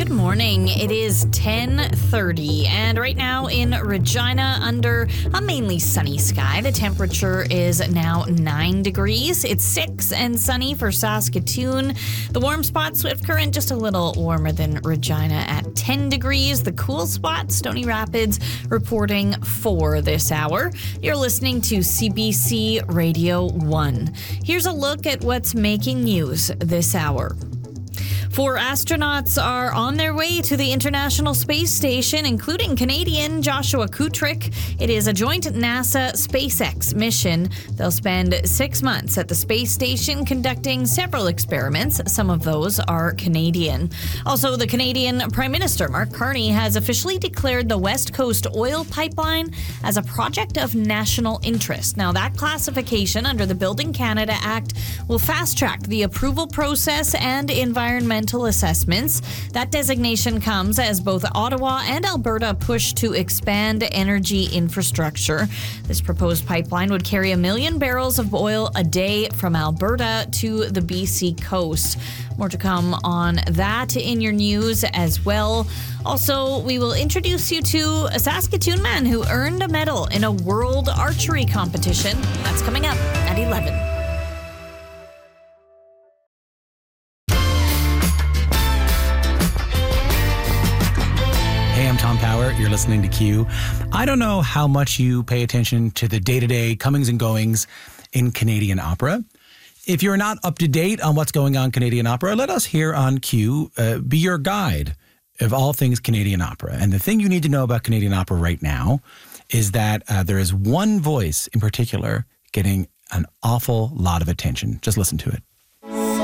Good morning. It is 10:30, and right now in Regina, under a mainly sunny sky, the temperature is now 9 degrees. It's 6 and sunny for Saskatoon. The warm spot, Swift Current, just a little warmer than Regina at 10 degrees. The cool spot, Stony Rapids, reporting 4 this hour. You're listening to CBC Radio 1. Here's a look at what's making news this hour. 4 astronauts are on their way to the International Space Station, including Canadian Joshua Kutrick. It is a joint NASA-SpaceX mission. They'll spend 6 months at the space station conducting several experiments. Some of those are Canadian. Also, the Canadian Prime Minister, Mark Carney, has officially declared the West Coast oil pipeline as a project of national interest. Now, that classification under the Building Canada Act will fast-track the approval process and environmental assessments. That designation comes as both Ottawa and Alberta push to expand energy infrastructure. This proposed pipeline would carry 1 million barrels of oil a day from Alberta to the BC coast. More to come on that in your news as well. Also, we will introduce you to a Saskatoon man who earned a medal in a world archery competition. That's coming up at 11. Hey, I'm Tom Power. You're listening to Q. I don't know how much you pay attention to the day-to-day comings and goings in Canadian opera. If you're not up to date on what's going on in Canadian opera, let us here on Q be your guide of all things Canadian opera. And the thing you need to know about Canadian opera right now is that there is one voice in particular getting an awful lot of attention. Just listen to it.